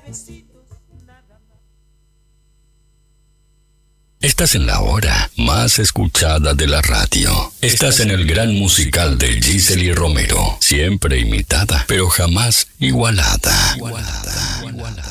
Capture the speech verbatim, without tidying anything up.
Estás en la hora más escuchada de la radio. Estás en el gran musical de Gisely Romero. Siempre imitada, pero jamás igualada. Igualada. Igualada.